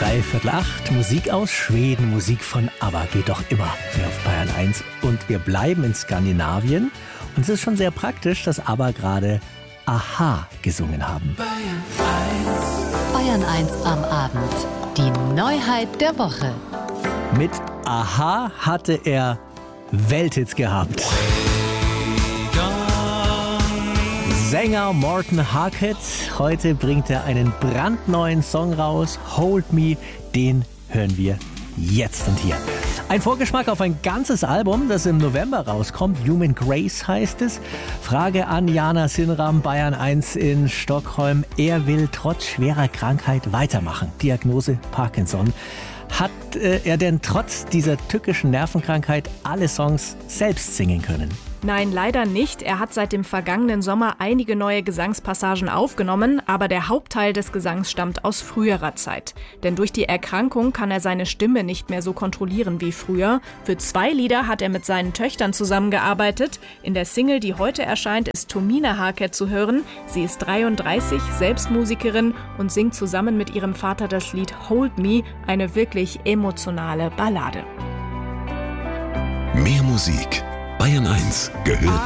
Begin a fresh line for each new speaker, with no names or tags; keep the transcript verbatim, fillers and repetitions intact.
Dreiviertel acht, Musik aus Schweden, Musik von ABBA geht doch immer hier auf Bayern eins. Und wir bleiben in Skandinavien. Und es ist schon sehr praktisch, dass ABBA gerade Aha gesungen haben.
Bayern eins am Abend. Die Neuheit der Woche.
Mit Aha hatte er Welthits gehabt. Sänger Morten Harket, heute bringt er einen brandneuen Song raus, Hold Me, den hören wir jetzt und hier. Ein Vorgeschmack auf ein ganzes Album, das im November rauskommt, Human Grace heißt es. Frage an Jana Sinram, Bayern eins in Stockholm. Er will trotz schwerer Krankheit weitermachen, Diagnose Parkinson. Hat äh, er denn trotz dieser tückischen Nervenkrankheit alle Songs selbst singen können?
Nein, leider nicht. Er hat seit dem vergangenen Sommer einige neue Gesangspassagen aufgenommen, aber der Hauptteil des Gesangs stammt aus früherer Zeit. Denn durch die Erkrankung kann er seine Stimme nicht mehr so kontrollieren wie früher. Für zwei Lieder hat er mit seinen Töchtern zusammengearbeitet. In der Single, die heute erscheint, ist Tomina Harket zu hören. Sie ist dreiunddreißig, selbst Musikerin und singt zusammen mit ihrem Vater das Lied Hold Me, eine wirklich emotionale Ballade.
Mehr Musik. Bayern eins gehört